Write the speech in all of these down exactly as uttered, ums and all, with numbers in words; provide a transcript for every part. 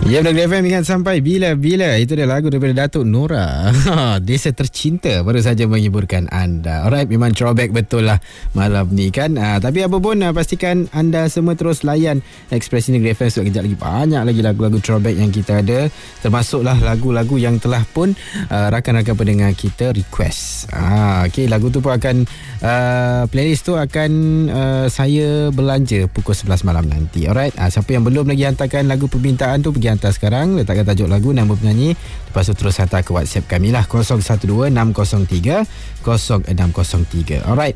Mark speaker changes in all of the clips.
Speaker 1: Ya, Negeri F M ingat sampai bila-bila. Itu dia lagu daripada Datuk Nora. Desa Tercinta baru saja menghiburkan anda. Alright, memang throwback betul lah malam ni kan. Uh, tapi apa pun, uh, pastikan anda semua terus layan Ekspresi Negeri F M. Sebab kejap lagi banyak lagi lagu-lagu throwback yang kita ada. Termasuklah lagu-lagu yang telah pun uh, rakan-rakan pendengar kita request. Uh, okay, lagu tu pun akan uh, playlist tu akan uh, saya belanja pukul sebelas malam nanti. Alright, uh, siapa yang belum lagi hantarkan lagu permintaan tu, pergi hantar sekarang, letakkan tajuk lagu, nama penyanyi, lepas tu terus hantar ke WhatsApp kami lah, kosong satu dua enam kosong tiga kosong enam kosong tiga. Alright,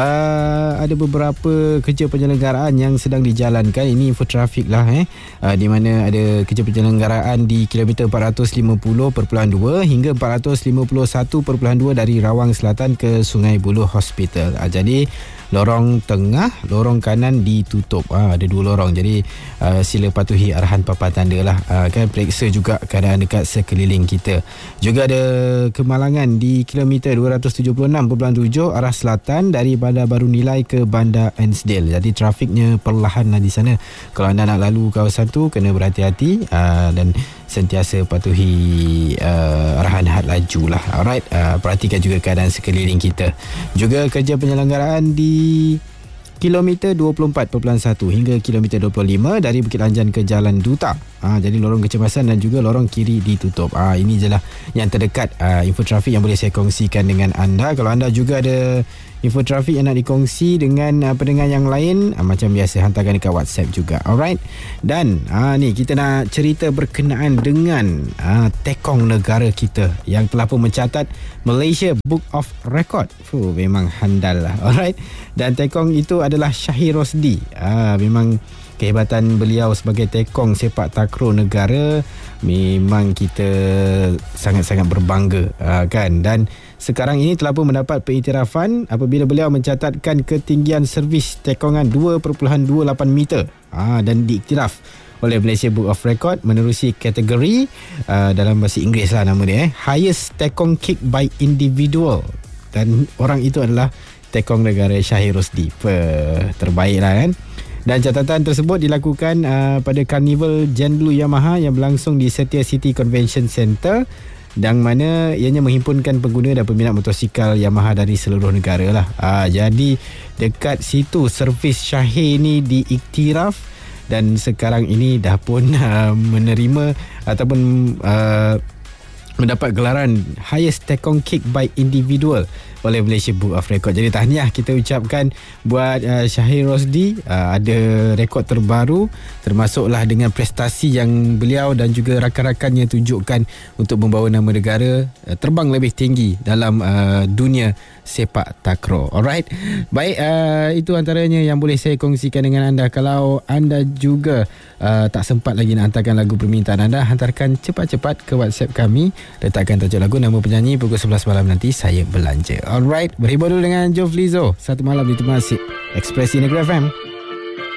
Speaker 1: uh, ada beberapa kerja penyelenggaraan yang sedang dijalankan. Ini info trafik lah eh uh, di mana ada kerja penyelenggaraan di kilometer empat ratus lima puluh perpuluhan dua hingga empat ratus lima puluh satu perpuluhan dua dari Rawang Selatan ke Sungai Buloh Hospital. uh, jadi lorong tengah, lorong kanan ditutup. Ha, ada dua lorong. Jadi uh, sila patuhi arahan papan tanda lah. Uh, kan periksa juga keadaan dekat sekeliling kita. Juga ada kemalangan di kilometer dua ratus tujuh puluh enam perpuluhan tujuh arah selatan dari Bandar Baru Nilai ke Bandar Ansdale. Jadi trafiknya perlahan lah di sana. Kalau anda nak lalu kawasan tu, kena berhati-hati uh, dan sentiasa patuhi uh, arahan had laju lah. Alright, uh, perhatikan juga keadaan sekeliling kita. Juga kerja penyelenggaraan di kilometer dua puluh empat perpuluhan satu hingga kilometer dua puluh lima dari Bukit Lanjan ke Jalan Duta. Ha, jadi lorong kecemasan dan juga lorong kiri ditutup. Ha, ini je lah yang terdekat uh, info trafik yang boleh saya kongsikan dengan anda. Kalau anda juga ada info trafik yang nak dikongsi dengan uh, pendengar yang lain, uh, macam biasa, hantarkan dekat WhatsApp juga. Alright. Dan uh, ni kita nak cerita berkenaan dengan uh, tekong negara kita yang telah pun mencatat Malaysia Book of Record. Fuh, memang handal lah. Alright. Dan tekong itu adalah Shahir Rosdi. Uh, memang kehebatan beliau sebagai tekong sepak takraw negara memang kita sangat-sangat berbangga, uh, kan. Dan sekarang ini telah pun mendapat pengiktirafan apabila beliau mencatatkan ketinggian servis tekongan dua perpuluhan dua lapan meter ha, dan diiktiraf oleh Malaysia Book of Record menerusi kategori uh, dalam bahasa Inggeris lah nama dia eh, Highest Tekong Kick by Individual. Dan orang itu adalah tekong negara Shahir Rosdi. Terbaik lah kan. Dan catatan tersebut dilakukan uh, pada Carnival Genlu Yamaha yang berlangsung di Setia City Convention Centre, yang mana ianya menghimpunkan pengguna dan peminat motosikal Yamaha dari seluruh negara lah. Uh, jadi dekat situ servis Shahir ni diiktiraf dan sekarang ini dah pun uh, menerima ataupun uh, mendapat gelaran Highest Tekong Kick by Individual oleh Malaysia Book of Record. Jadi tahniah kita ucapkan buat uh, Shahir Rosdi, uh, ada rekod terbaru, termasuklah dengan prestasi yang beliau dan juga rakan-rakannya tunjukkan untuk membawa nama negara uh, terbang lebih tinggi dalam uh, dunia sepak takraw. Alright. Baik, uh, itu antaranya yang boleh saya kongsikan dengan anda. Kalau anda juga uh, tak sempat lagi nak hantarkan lagu permintaan anda, hantarkan cepat-cepat ke WhatsApp kami, letakkan tajuk lagu, nama penyanyi, pukul sebelas malam nanti saya belanja. Alright, berhibur dulu dengan Joflizo. Satu malam di Temasek. Ekspresi Negeri F M.